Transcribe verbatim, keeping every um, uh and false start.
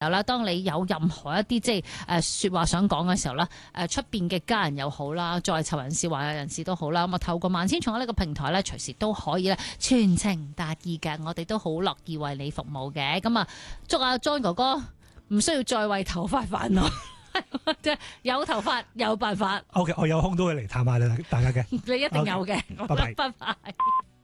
有啦，當你有任何一啲即係誒説話想講嘅時候啦，誒出邊嘅家人又好啦，在囚人士、華人人士都好啦，咁啊透過萬千寵愛呢個平台咧，隨時都可以咧全程達意嘅，我哋都好樂意為你服務嘅。咁啊，祝阿 John 哥哥唔需要再為頭髮煩惱，即係有頭髮有辦法。 OK， 我有空都會嚟探下你大家嘅。 你一定有嘅。 拜拜。 拜拜。